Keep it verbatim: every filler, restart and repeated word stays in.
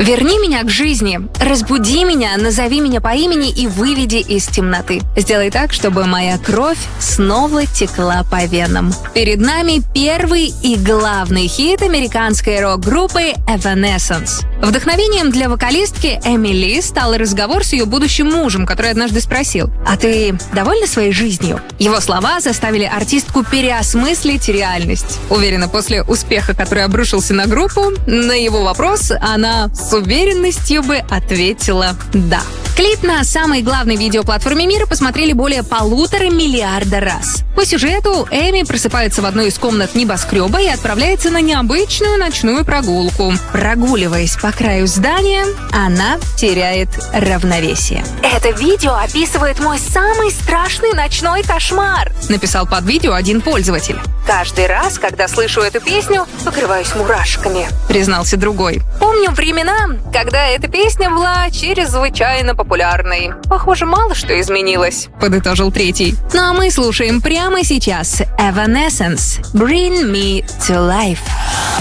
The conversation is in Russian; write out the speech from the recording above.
Верни меня к жизни, разбуди меня, назови меня по имени и выведи из темноты. Сделай так, чтобы моя кровь снова текла по венам. Перед нами первый и главный хит американской рок-группы Evanescence. Вдохновением для вокалистки Эмили стал разговор с ее будущим мужем, который однажды спросил: «А ты довольна своей жизнью?» Его слова заставили артистку переосмыслить реальность. Уверена, после успеха, который обрушился на группу, на его вопрос она с уверенностью бы ответила «да». Клип на самой главной видеоплатформе мира посмотрели более полутора миллиарда раз. По сюжету Эми просыпается в одной из комнат небоскреба и отправляется на необычную ночную прогулку. Прогуливаясь по краю здания, она теряет равновесие. «Это видео описывает мой самый страшный ночной кошмар», написал под видео один пользователь. «Каждый раз, когда слышу эту песню, покрываюсь мурашками», признался другой. «Помню времена, когда эта песня была чрезвычайно популярной. Похоже, мало что изменилось», подытожил третий. Ну а мы слушаем прямо сейчас Evanescence «Bring Me to Life».